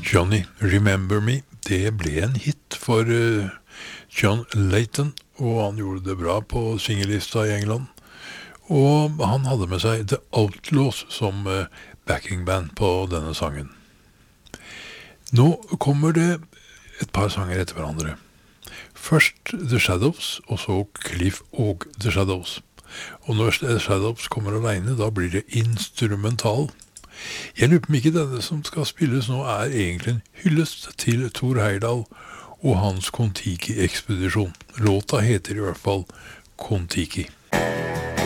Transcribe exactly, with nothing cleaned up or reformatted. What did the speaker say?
Johnny, Remember Me, det ble en hit for uh, John Layton, og han gjorde det bra på singellista i England. Og han hadde med seg The Outlaws som uh, backingband på denne sangen. Nå kommer det et par sanger etter hverandre. Først The Shadows, og så Cliff og The Shadows. Og når The Shadows kommer alene, da blir det instrumental. Jeg lurer på om ikke denne som skal spilles nå er egentlig en hyllest til Thor Heyerdahl og hans Kon-Tiki-ekspedisjon. Låta heter i hvert fall Kon-Tiki.